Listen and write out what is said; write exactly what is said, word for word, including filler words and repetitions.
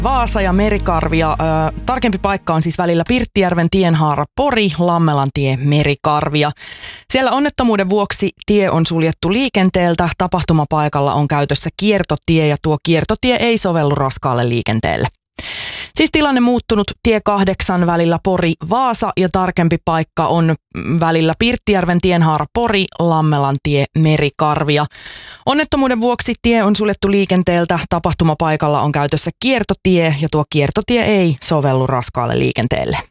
Vaasa ja Merikarvia. Ö, tarkempi paikka on siis välillä Pirttijärven tienhaara Pori, Lammelantie, Merikarvia. Siellä onnettomuuden vuoksi tie on suljettu liikenteeltä. Tapahtumapaikalla on käytössä kiertotie ja tuo kiertotie ei sovellu raskaalle liikenteelle. Siis tilanne muuttunut tie kahdeksan välillä Pori-Vaasa ja tarkempi paikka on välillä Pirttijärven tienhaara Pori, Lammelantie, Merikarvia. Onnettomuuden vuoksi tie on suljettu liikenteeltä. Tapahtumapaikalla on käytössä kiertotie ja tuo kiertotie ei sovellu raskaalle liikenteelle.